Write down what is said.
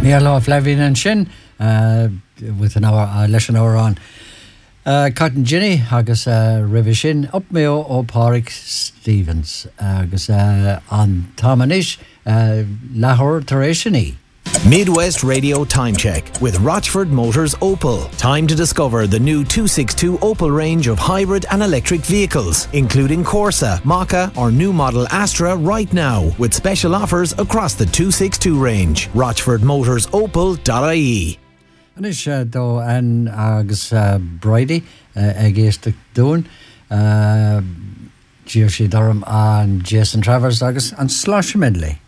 Níl Flavin and Shin with an hour, less an hour on. Cotton Ginny agus River Shin up meo ó Pádraig Stevens agus an Támanis Lahore Taréisinaí. Midwest Radio Time Check with Rochford Motors Opel. Time to discover the new 262 Opel range of hybrid and electric vehicles, including Corsa, Maka or new model Astra right now, with special offers across the 262 range. RochfordMotorsOpel.ie. And is do an agus Brady agéiste dún Gio Durham and Jason Travers agus an Slosh Medley.